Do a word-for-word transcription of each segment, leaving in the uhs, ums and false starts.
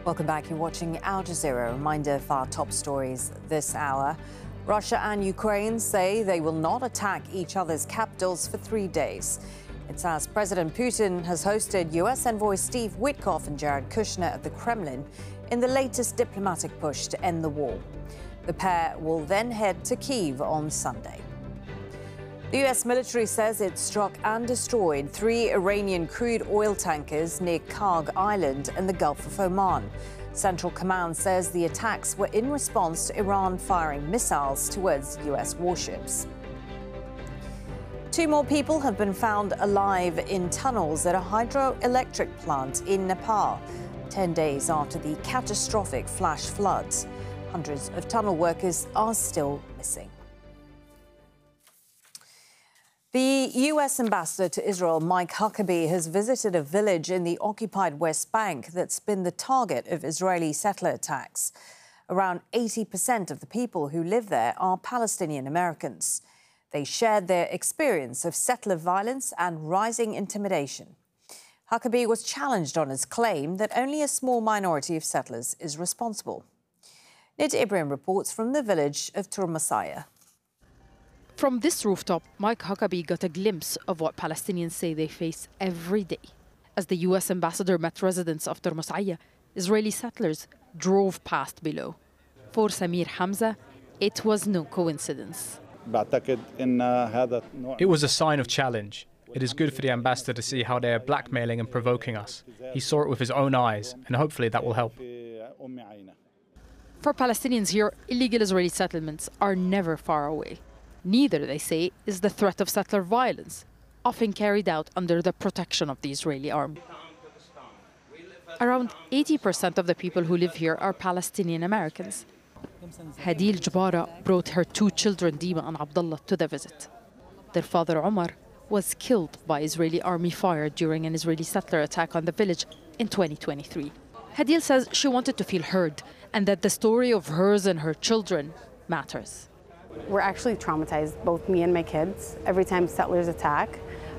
Welcome back. You're watching Al Jazeera. A reminder of our top stories this hour. Russia and Ukraine say they will not attack each other's capitals for three days. It's as President Putin has hosted U S envoy Steve Witkoff and Jared Kushner at the Kremlin in the latest diplomatic push to end the war. The pair will then head to Kyiv on Sunday. The U S military says it struck and destroyed three Iranian crude oil tankers near Karg Island in the Gulf of Oman. Central Command says the attacks were in response to Iran firing missiles towards U S warships. Two more people have been found alive in tunnels at a hydroelectric plant in Nepal, ten days after the catastrophic flash floods. Hundreds of tunnel workers are still missing. The U S ambassador to Israel, Mike Huckabee, has visited a village in the occupied West Bank that's been the target of Israeli settler attacks. Around eighty percent of the people who live there are Palestinian Americans. They shared their experience of settler violence and rising intimidation. Huckabee was challenged on his claim that only a small minority of settlers is responsible. Nid Ibrahim reports from the village of Turmasaya. From this rooftop, Mike Huckabee got a glimpse of what Palestinians say they face every day. As the U S ambassador met residents of Turmasaya, Israeli settlers drove past below. For Samir Hamza, it was no coincidence. It was a sign of challenge. It is good for the ambassador to see how they are blackmailing and provoking us. He saw it with his own eyes, and hopefully that will help. For Palestinians here, illegal Israeli settlements are never far away. Neither, they say, is the threat of settler violence, often carried out under the protection of the Israeli army. Around eighty percent of the people who live here are Palestinian Americans. Hadil Jabara brought her two children, Dima and Abdullah, to the visit. Their father, Omar, was killed by Israeli army fire during an Israeli settler attack on the village in twenty twenty-three. Hadil says she wanted to feel heard and that the story of hers and her children matters. We're actually traumatized, both me and my kids. Every time settlers attack,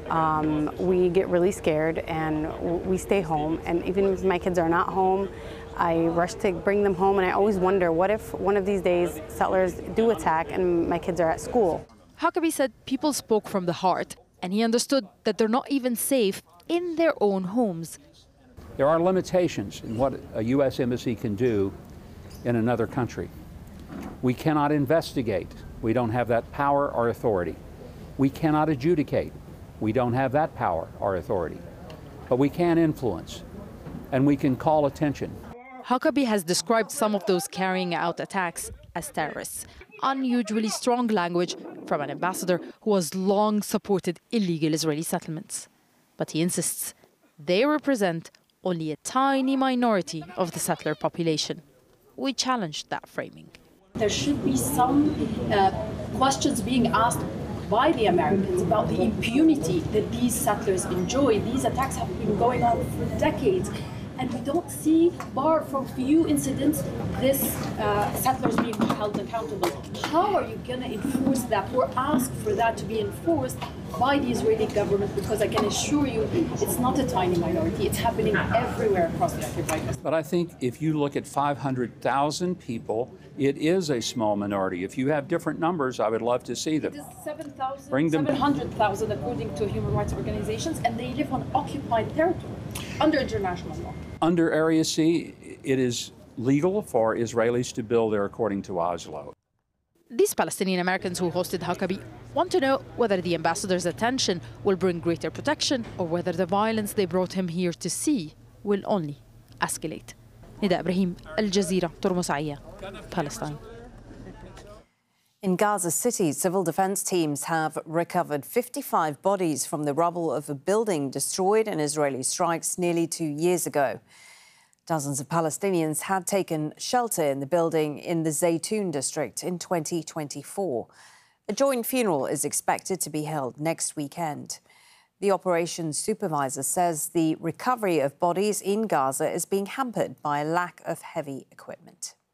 um, we get really scared and we stay home. And even if my kids are not home, I rush to bring them home. And I always wonder, what if one of these days settlers do attack and my kids are at school? Huckabee said people spoke from the heart, and he understood that they're not even safe in their own homes. There are limitations in what a U S embassy can do in another country. We cannot investigate. We don't have that power or authority. We cannot adjudicate. We don't have that power or authority. But we can influence, and we can call attention. Huckabee has described some of those carrying out attacks as terrorists. Unusually strong language from an ambassador who has long supported illegal Israeli settlements. But he insists they represent only a tiny minority of the settler population. We challenged that framing. There should be some uh, questions being asked by the Americans about the impunity that these settlers enjoy. These attacks have been going on for decades, and we don't see, bar from few incidents, this uh, settlers being held accountable. How are you going to enforce that or ask for that to be enforced by the Israeli government? Because I can assure you, it's not a tiny minority. It's happening everywhere across the occupied West. But I think if you look at five hundred thousand people, it is a small minority. If you have different numbers, I would love to see them. It is seven thousand, Bring them. seven hundred thousand according to human rights organizations, and they live on occupied territory under international law. Under Area C, it is legal for Israelis to build there according to Oslo. These Palestinian Americans who hosted Huckabee want to know whether the ambassador's attention will bring greater protection or whether the violence they brought him here to see will only escalate. Nida Ibrahim, Al Jazeera, Turmasaya, Palestine. In Gaza City, civil defense teams have recovered fifty-five bodies from the rubble of a building destroyed in Israeli strikes nearly two years ago. Dozens of Palestinians had taken shelter in the building in the Zaytun district in twenty twenty-four. A joint funeral is expected to be held next weekend. The operations supervisor says the recovery of bodies in Gaza is being hampered by a lack of heavy equipment.